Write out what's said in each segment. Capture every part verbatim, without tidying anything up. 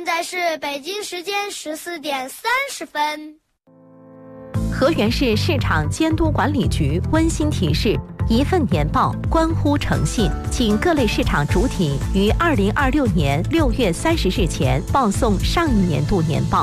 在是北京时间十四点三十分。 河源市市场监督管理局温馨提示：一份年报关乎诚信，请各类市场主体于二零二六年六月三十日前报送上一年度年报。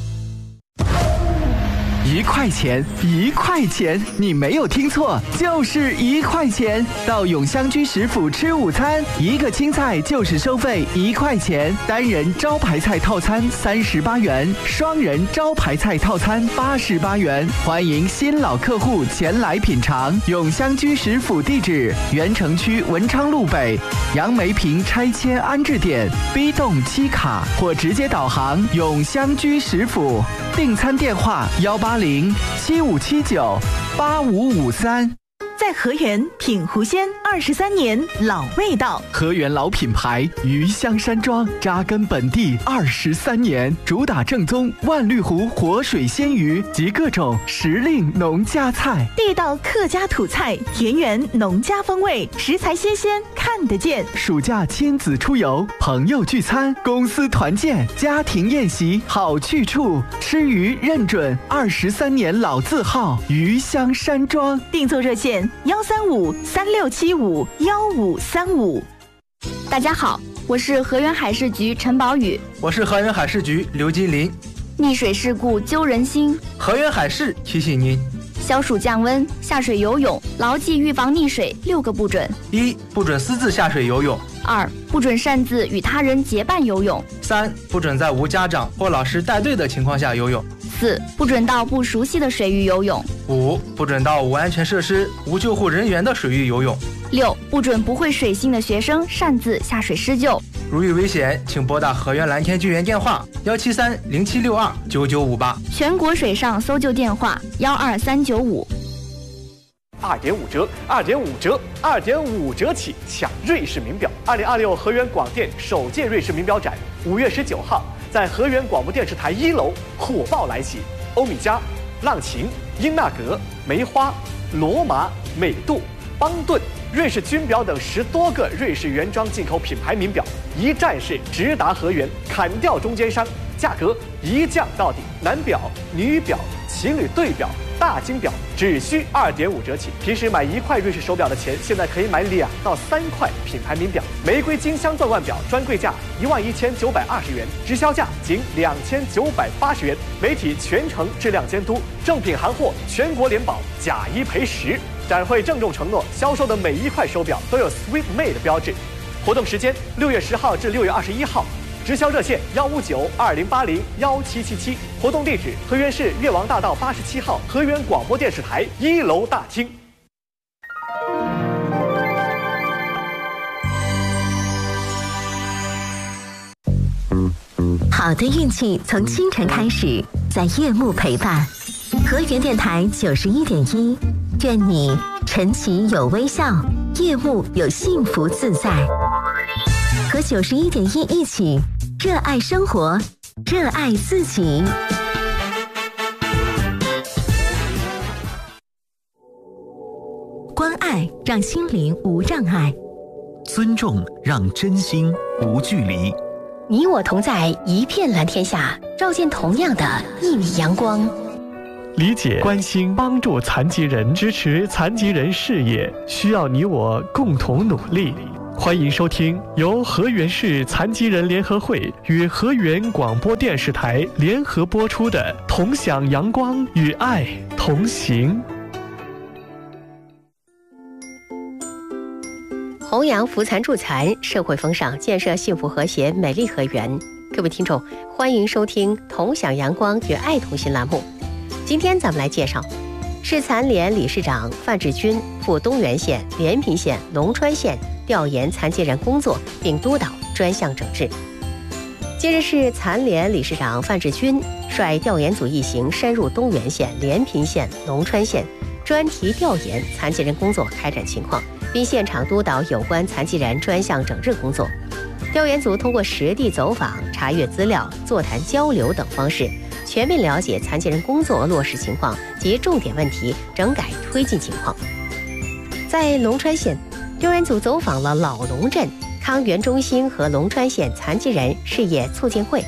一块钱，一块钱，你没有听错，就是一块钱。到永香居食府吃午餐，一个青菜就是收费一块钱，单人招牌菜套餐三十八元，双人招牌菜套餐八十八元。欢迎新老客户前来品尝。永香居食府地址：原城区文昌路北杨梅坪拆迁安置点 B 栋七卡，或直接导航永香居食府。订餐电话：幺八零七五七九八五五三。 在河源品湖鲜二十三年老味道， 河源老品牌鱼香山庄扎根本地二十三年，主打正宗万绿湖活水鲜鱼及各种时令农家菜， 地道客家土菜，田园农家风味，食材新鲜看得见。 暑假亲子出游，朋友聚餐，公司团建，家庭宴席好去处，吃鱼认准二十三年老字号鱼香山庄。 订座热线幺三五三六七五幺五三五。 大家好，我是河源海事局陈宝宇。 我是河源海事局刘金林。 溺水事故揪人心， 河源海事提醒您： 消暑降温，下水游泳，牢记预防溺水六个不准： 一、不准私自下水游泳； 二、不准擅自与他人结伴游泳； 三、不准在无家长或老师带队的情况下游泳； 四、不准到不熟悉的水域游泳； 五、不准到无安全设施、无救护人员的水域游泳； 六、不准不会水性的学生擅自下水施救。 如遇危险，请拨打河源蓝天救援电话幺七三零七六二九九五八， 全国水上搜救电话幺二三九五。 二点五折，二点五折，二点五折起抢瑞士名表！二零二六河源广电首届瑞士名表展，五月十九号在河源广播电视台一楼火爆来袭，欧米茄、浪琴、英纳格、梅花、罗马、美度、邦顿、瑞士军表等十多个瑞士原装进口品牌名表，一站式直达河源，砍掉中间商，价格一降到底。男表、女表、情侣对表、大金表只需二点五折起。平时买一块瑞士手表的钱，现在可以买两到三块品牌名表。玫瑰金镶钻腕表专柜价一万一千九百二十元，直销价仅两千九百八十元。媒体全程质量监督，正品行货全国联保，假一赔十。展会郑重承诺，销售的每一块手表都有 Sweet Made 的标志。活动时间六月十号至六月二十一号。直销热线幺五九二零八零幺七七七，活动地址河源市越王大道八十七号河源广播电视台一楼大厅。 好的运气从清晨开始，在夜幕陪伴。河源电台九十一点一，愿你晨起有微笑，夜幕有幸福自在。和九十一点一一起热爱生活，热爱自己。关爱让心灵无障碍， 尊重让真心无距离。 你我同在一片蓝天下，照见同样的一米阳光。 理解、关心、帮助残疾人，支持残疾人事业，需要你我共同努力。欢迎收听由河源市残疾人联合会与河源广播电视台联合播出的《同享阳光与爱同行》。 弘扬扶残助残，社会风尚，建设幸福和谐美丽河源。各位听众，欢迎收听《同享阳光与爱同行》栏目。今天咱们来介绍市残联理事长范志军赴东源县、连平县、龙川县调研残疾人工作，并督导专项整治。近日，市残联理事长范志军率调研组一行深入东源县、连平县、龙川县，专题调研残疾人工作开展情况，并现场督导有关残疾人专项整治工作。调研组通过实地走访、查阅资料、座谈交流等方式，全面了解残疾人工作落实情况及重点问题整改推进情况。在龙川县，调研组走访了老龙镇康源中心和龙川县残疾人事业促进会，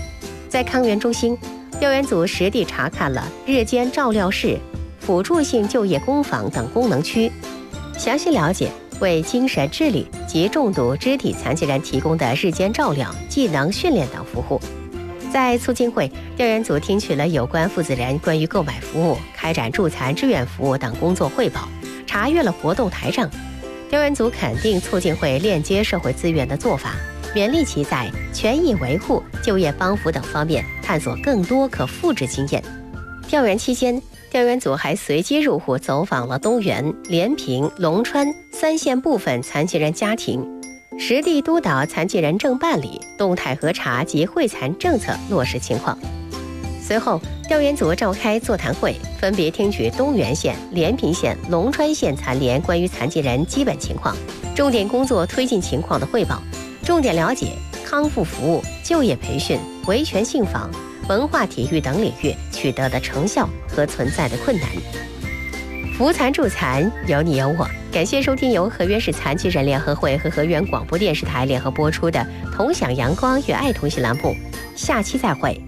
在康源中心，调研组实地查看了日间照料室、辅助性就业工坊等功能区，详细了解为精神智力及重度肢体残疾人提供的日间照料、技能训练等服务。在促进会，调研组听取了有关负责人关于购买服务、开展助残志愿服务等工作汇报，查阅了活动台账。调研组肯定促进会链接社会资源的做法，勉励其在权益维护、就业帮扶等方面探索更多可复制经验。调研期间，调研组还随机入户走访了东源、连平、龙川三县部分残疾人家庭，实地督导残疾人证办理、动态核查及惠残政策落实情况。随后，调研组召开座谈会，分别听取东源县、连平县、龙川县残联关于残疾人基本情况、重点工作推进情况的汇报，重点了解康复服务、就业培训、维权信访、文化体育等领域取得的成效和存在的困难。扶残助残，有你有我。感谢收听由河源市残疾人联合会和河源广播电视台联合播出的《同享阳光与爱同行》栏目，下期再会。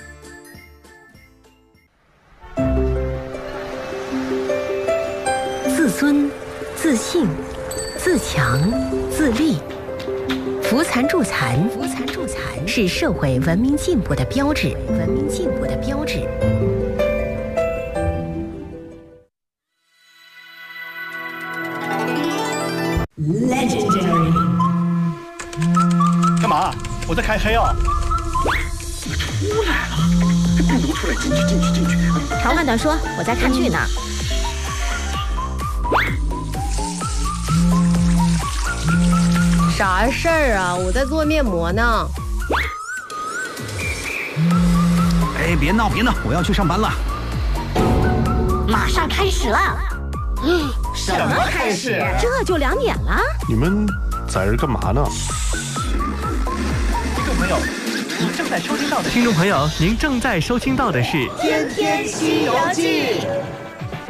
自尊、自信、自强、自立。扶残助残，扶残助残是社会文明进步的标志，文明进步的标志。 Legendary。 干嘛？我在开黑哦。 出来了，不能出来，进去，进去，进去。 长话短说，我在看剧呢。 啥事儿啊？我在做面膜呢。 哎，别闹别闹，我要去上班了。 马上开始了。什么开始？ 这就两点了。 你们在这干嘛呢？ 听众朋友，您正在收听到的听众朋友，您正在收听到的是 《天天西游记》。